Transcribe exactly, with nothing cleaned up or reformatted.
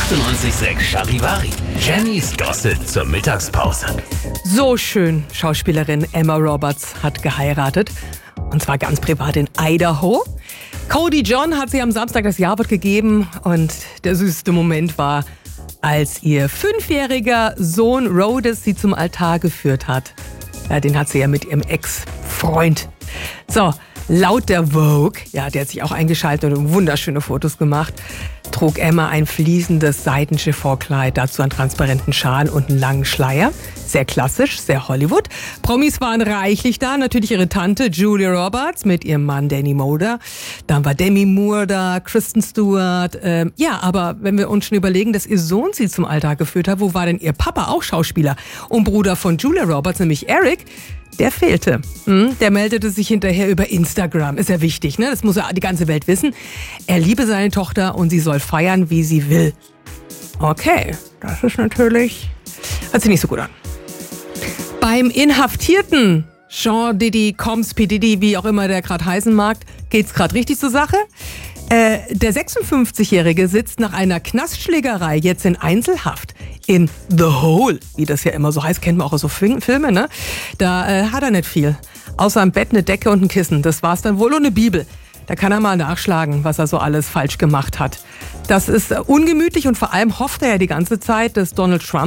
achtundneunzig Komma sechs Charivari. Jennys Gossip zur Mittagspause. So schön. Schauspielerin Emma Roberts hat geheiratet. Und zwar ganz privat in Idaho. Cody John hat sie am Samstag das Ja-Wort gegeben. Und der süßeste Moment war, als ihr fünfjähriger Sohn Rhodes sie zum Altar geführt hat. Ja, den hat sie ja mit ihrem Ex-Freund. So, laut der Vogue, ja, der hat sich auch eingeschaltet und wunderschöne Fotos gemacht, trug Emma ein fließendes Seiten-Chiffon-Kleid, dazu einen transparenten Schal und einen langen Schleier. Sehr klassisch, sehr Hollywood. Promis waren reichlich da, natürlich ihre Tante Julia Roberts mit ihrem Mann Danny Moder. Dann war Demi Moore da, Kristen Stewart. Ähm, ja, aber wenn wir uns schon überlegen, dass ihr Sohn sie zum Altar geführt hat, wo war denn ihr Papa, auch Schauspieler und Bruder von Julia Roberts, nämlich Eric? Der fehlte. Hm, der meldete sich hinterher über Instagram. Ist ja wichtig, ne? Das muss ja die ganze Welt wissen. Er liebe seine Tochter und sie soll feiern, wie sie will. Okay, das ist natürlich... hört sich nicht so gut an. Beim Inhaftierten Sean Diddy, Combs, P. Diddy, wie auch immer der gerade heißen mag, geht's gerade richtig zur Sache. Äh, der sechsundfünfzigjährige sitzt nach einer Knastschlägerei jetzt in Einzelhaft. In The Hole, wie das ja immer so heißt, kennt man auch aus so Filmen, ne? Da äh, hat er nicht viel. Außer ein Bett, eine Decke und ein Kissen. Das war's dann wohl, und eine Bibel. Da kann er mal nachschlagen, was er so alles falsch gemacht hat. Das ist ungemütlich und vor allem hofft er ja die ganze Zeit, dass Donald Trump